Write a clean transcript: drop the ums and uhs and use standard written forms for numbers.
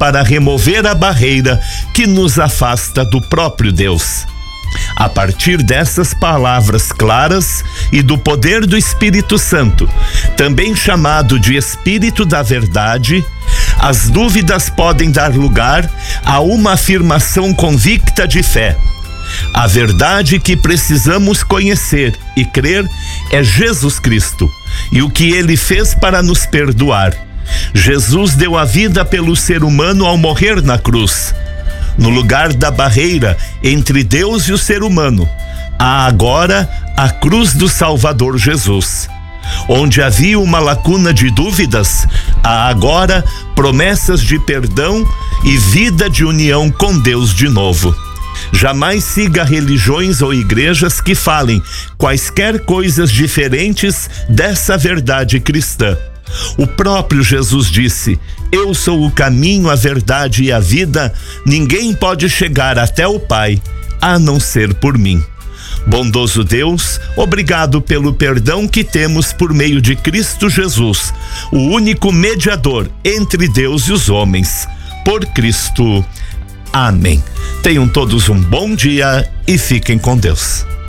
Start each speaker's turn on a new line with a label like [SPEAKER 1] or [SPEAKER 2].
[SPEAKER 1] para remover a barreira que nos afasta do próprio Deus. A partir dessas palavras claras e do poder do Espírito Santo, também chamado de Espírito da Verdade, as dúvidas podem dar lugar a uma afirmação convicta de fé. A verdade que precisamos conhecer e crer é Jesus Cristo e o que Ele fez para nos perdoar. Jesus deu a vida pelo ser humano ao morrer na cruz. No lugar da barreira entre Deus e o ser humano, há agora a cruz do Salvador Jesus. Onde havia uma lacuna de dúvidas, há agora promessas de perdão e vida de união com Deus de novo. Jamais siga religiões ou igrejas que falem quaisquer coisas diferentes dessa verdade cristã. O próprio Jesus disse: eu sou o caminho, a verdade e a vida. Ninguém pode chegar até o Pai a não ser por mim. Bondoso Deus, obrigado pelo perdão que temos por meio de Cristo Jesus, o único mediador entre Deus e os homens. Por Cristo. Amém. Tenham todos um bom dia e fiquem com Deus.